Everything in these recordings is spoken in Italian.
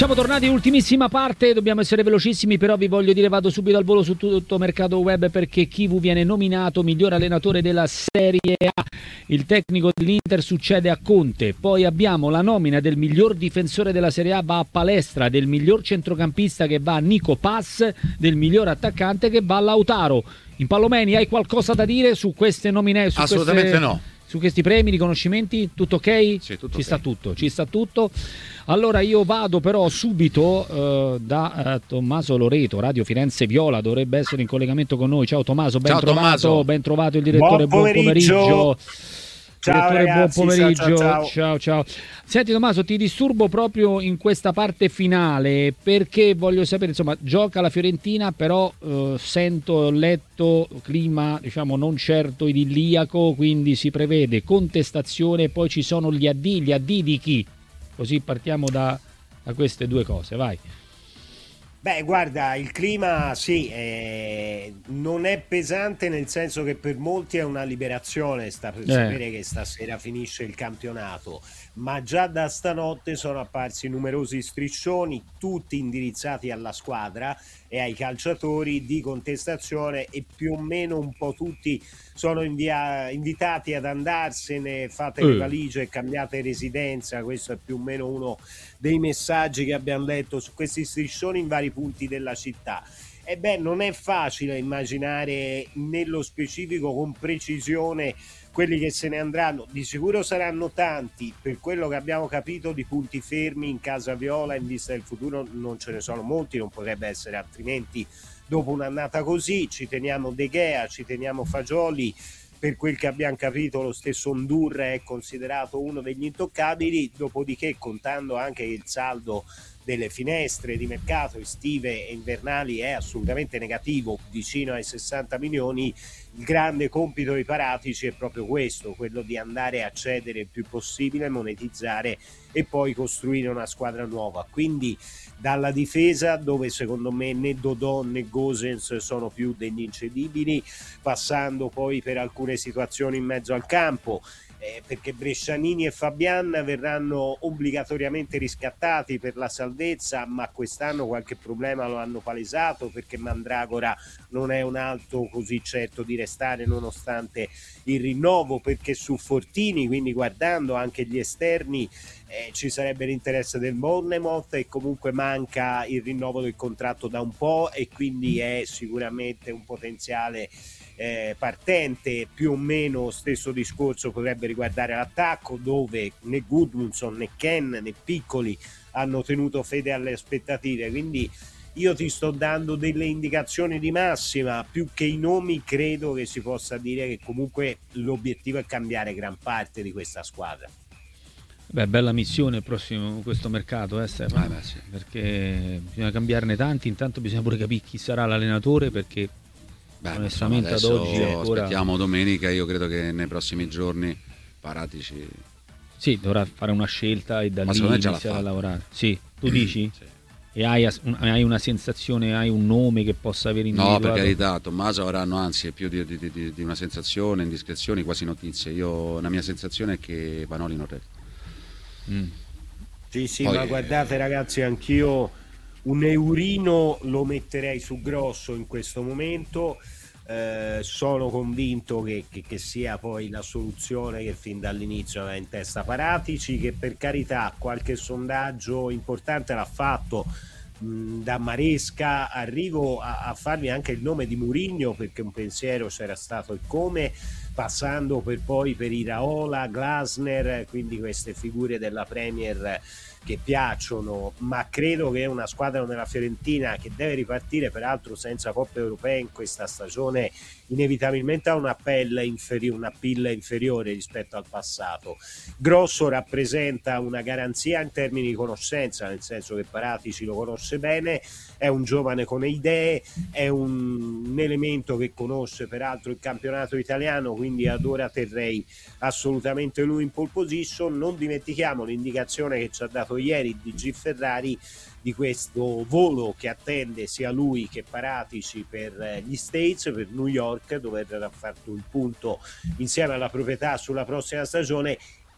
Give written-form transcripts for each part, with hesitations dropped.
Siamo tornati, ultimissima parte, dobbiamo essere velocissimi, però vi voglio dire, vado subito al volo su tutto mercato web, perché Chivu viene nominato miglior allenatore della Serie A, il tecnico dell'Inter succede a Conte, poi abbiamo la nomina del miglior difensore della Serie A, va a Palestra, del miglior centrocampista che va a Nico Pass, del miglior attaccante che va a Lautaro. Impallomeni, hai qualcosa da dire su queste nomine? Assolutamente no. Su questi premi, riconoscimenti, tutto ok? Sì, tutto ci ok. sta tutto. Allora io vado però subito da Tommaso Loreto, Radio Firenze Viola, dovrebbe essere in collegamento con noi. Ciao Tommaso, ben Ciao, trovato, Tommaso. ben trovato il direttore, buon pomeriggio. Ciao Direttore, ragazzi, buon pomeriggio. ciao. Senti Tommaso, ti disturbo proprio in questa parte finale perché voglio sapere, insomma, gioca la Fiorentina, però ho letto clima, diciamo, non certo idilliaco, quindi si prevede contestazione, poi ci sono gli addii di chi? Così partiamo da queste due cose, vai. Beh, guarda, il clima sì, non è pesante, nel senso che per molti è una liberazione sapere che stasera finisce il campionato, ma già da stanotte sono apparsi numerosi striscioni, tutti indirizzati alla squadra e ai calciatori, di contestazione, e più o meno un po' tutti sono invitati ad andarsene, fate le valigie e cambiate residenza. Questo è più o meno uno dei messaggi che abbiamo letto su questi striscioni in vari punti della città. E beh, non è facile immaginare nello specifico con precisione quelli che se ne andranno. Di sicuro saranno tanti, per quello che abbiamo capito di punti fermi in casa Viola in vista del futuro non ce ne sono molti, non potrebbe essere altrimenti dopo un'annata così. Ci teniamo De Gea, ci teniamo Fagioli, per quel che abbiamo capito lo stesso Ndur è considerato uno degli intoccabili, dopodiché contando anche il saldo delle finestre di mercato estive e invernali è assolutamente negativo, vicino ai 60 milioni, il grande compito dei Paratici è proprio questo, quello di andare a cedere il più possibile, monetizzare e poi costruire una squadra nuova. Quindi dalla difesa, dove secondo me né Dodò né Gosens sono più degli incedibili, passando poi per alcune situazioni in mezzo al campo, perché Brescianini e Fabian verranno obbligatoriamente riscattati per la salvezza, ma quest'anno qualche problema lo hanno palesato, perché Mandragora non è un alto così certo di restare nonostante il rinnovo, perché su Fortini, quindi guardando anche gli esterni, ci sarebbe l'interesse del Bournemouth e comunque manca il rinnovo del contratto da un po', e quindi è sicuramente un potenziale partente. Più o meno stesso discorso potrebbe riguardare l'attacco, dove né Gudmundsson né Ken né Piccoli hanno tenuto fede alle aspettative. Quindi io ti sto dando delle indicazioni di massima, più che i nomi credo che si possa dire che comunque l'obiettivo è cambiare gran parte di questa squadra. Beh, bella missione il prossimo questo mercato, Stefano, Sì. Perché bisogna cambiarne tanti. Intanto bisogna pure capire chi sarà l'allenatore, perché onestamente ad oggi ancora... aspettiamo domenica. Io credo che nei prossimi giorni Paratici dovrà fare una scelta e da lì iniziare a lavorare. Sì, tu dici? Sì. E hai una sensazione, hai un nome che possa avere individuato? No, per carità, Tommaso avranno anzi più di una sensazione, indiscrezioni, quasi notizie. La mia sensazione è che Vanoli non resta. Sì, Poi, ma guardate ragazzi, anch'io un eurino lo metterei su Grosso in questo momento. Sono convinto che sia poi la soluzione che fin dall'inizio aveva in testa Paratici, che per carità qualche sondaggio importante l'ha fatto, da Maresca. Arrivo a farvi anche il nome di Mourinho, perché un pensiero c'era stato il come, passando per Iraola, Glasner, quindi queste figure della Premier che piacciono, ma credo che una squadra come la Fiorentina, che deve ripartire peraltro senza coppe europee in questa stagione, inevitabilmente ha una pelle inferiore rispetto al passato. Grosso rappresenta una garanzia in termini di conoscenza, nel senso che Paratici lo conosce bene, è un giovane con idee, è un elemento che conosce peraltro il campionato italiano, quindi ad ora terrei assolutamente lui in pole position. Non dimentichiamo l'indicazione che ci ha dato ieri DG Ferrari di questo volo che attende sia lui che Paratici per gli States, per New York, dove verrà fatto il punto insieme alla proprietà sulla prossima stagione.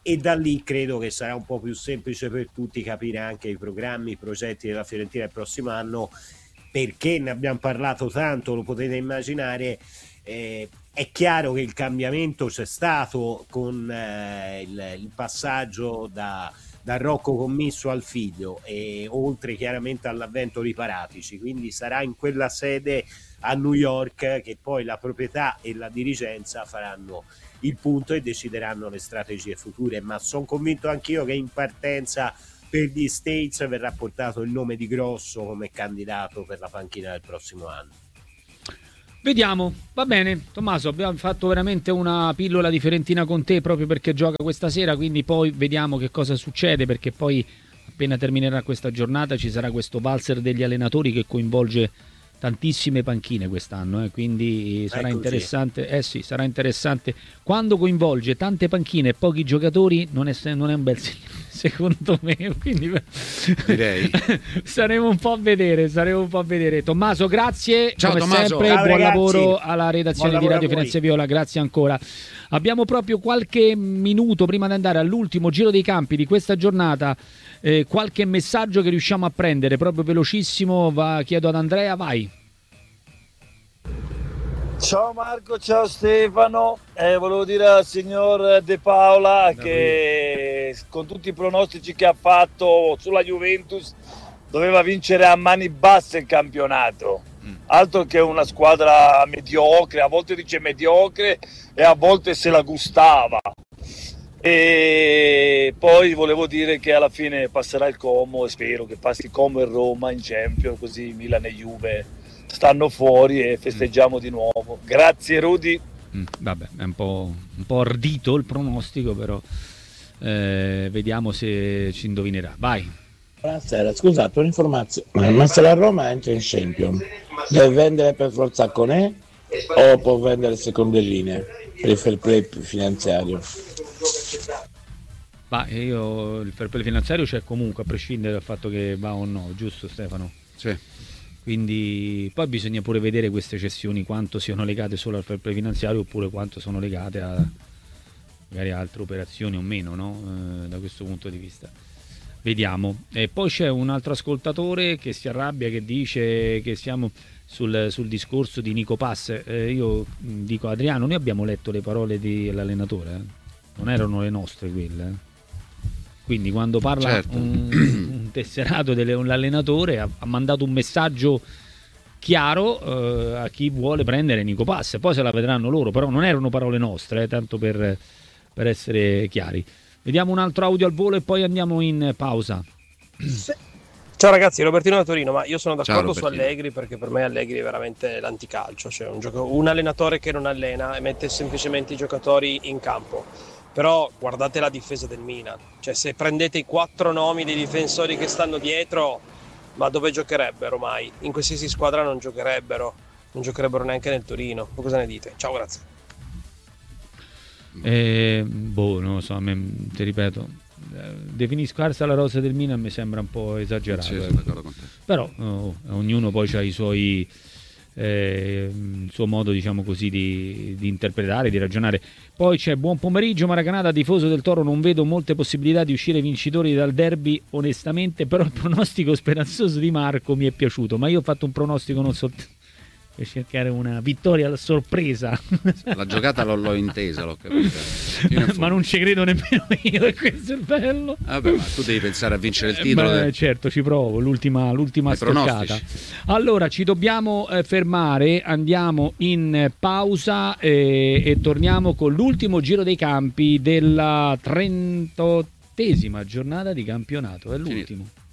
e da lì credo che sarà un po' più semplice per tutti capire anche i programmi, i progetti della Fiorentina il prossimo anno, perché ne abbiamo parlato tanto, lo potete immaginare. È chiaro che il cambiamento c'è stato con il passaggio da Rocco Commisso al figlio, e oltre chiaramente all'avvento di Paratici, quindi sarà in quella sede a New York che poi la proprietà e la dirigenza faranno il punto e decideranno le strategie future, ma sono convinto anch'io che in partenza per gli States verrà portato il nome di Grosso come candidato per la panchina del prossimo anno. Vediamo, va bene Tommaso, abbiamo fatto veramente una pillola di Fiorentina con te proprio perché gioca questa sera, quindi poi vediamo che cosa succede, perché poi appena terminerà questa giornata ci sarà questo valzer degli allenatori che coinvolge tantissime panchine quest'anno, quindi sarà interessante. Sì, sarà interessante. Quando coinvolge tante panchine e pochi giocatori non è un bel segnale, secondo me, quindi direi staremo un po' a vedere. Tommaso, grazie. Ciao, come Tommaso. sempre. Ciao, buon ragazzi. lavoro alla redazione di Radio a voi. Firenze Viola, grazie ancora. Abbiamo proprio qualche minuto prima di andare all'ultimo giro dei campi di questa giornata. Qualche messaggio che riusciamo a prendere proprio velocissimo, chiedo ad Andrea, vai. Ciao Marco, ciao Stefano, volevo dire al signor De Paola che con tutti i pronostici che ha fatto sulla Juventus doveva vincere a mani basse il campionato, altro che una squadra mediocre, a volte dice mediocre e a volte se la gustava. E poi volevo dire che alla fine passerà il Como e spero che passi Como e Roma in Champions, così Milan e Juve stanno fuori e festeggiamo di nuovo. Grazie Rudy. Vabbè, è un po' ardito il pronostico, però vediamo se ci indovinerà. Vai. Buonasera, scusate un'informazione, ma se la Roma entra in Champions deve vendere per forza Conè o può vendere seconde linee per il fair play finanziario? Ma io il fair play finanziario c'è comunque, a prescindere dal fatto che va o no, giusto Stefano? sì. Quindi poi bisogna pure vedere queste cessioni quanto siano legate solo al fair play finanziario oppure quanto sono legate a magari a altre operazioni o meno, no? Da questo punto di vista vediamo. E poi c'è un altro ascoltatore che si arrabbia, che dice che siamo sul discorso di Nico Pass. Io dico Adriano, noi abbiamo letto le parole dell'allenatore, non erano le nostre quelle. Quindi quando parla certo. un tesserato dell'allenatore ha mandato un messaggio chiaro a chi vuole prendere Nico Pass, poi se la vedranno loro, però non erano parole nostre, tanto per essere chiari. Vediamo un altro audio al volo e poi andiamo in pausa. Ciao ragazzi, Robertino da Torino, ma io sono d'accordo Ciao, su Allegri, perché per me Allegri è veramente l'anticalcio, cioè un allenatore che non allena e mette semplicemente i giocatori in campo. Però guardate la difesa del Milan, cioè se prendete i 4 nomi dei difensori che stanno dietro, ma dove giocherebbero mai? In qualsiasi squadra non giocherebbero neanche nel Torino. Voi cosa ne dite? Ciao, grazie. Non lo so, ti ripeto, definiscarsi la rosa del Milan mi sembra un po' esagerato. Sì, sono d'accordo con te. Però ognuno poi ha i suoi il suo modo, diciamo così, di interpretare, di ragionare. Poi c'è buon pomeriggio Maracanã, tifoso del Toro, non vedo molte possibilità di uscire vincitori dal derby onestamente, però il pronostico speranzoso di Marco mi è piaciuto, ma io ho fatto un pronostico non soltanto per cercare una vittoria alla sorpresa. La giocata l'ho intesa, l'ho capita. Ma non ci credo nemmeno io, e questo è il bello. Vabbè, ma tu devi pensare a vincere il titolo. Certo, ci provo, l'ultima stoccata. Allora, ci dobbiamo fermare, andiamo in pausa e torniamo con l'ultimo giro dei campi della 38esima giornata di campionato. È l'ultimo. Finito.